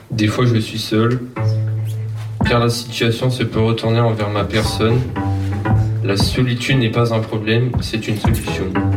Des fois, je suis seul, car la situation se peut retourner envers ma personne. La solitude n'est pas un problème, c'est une solution.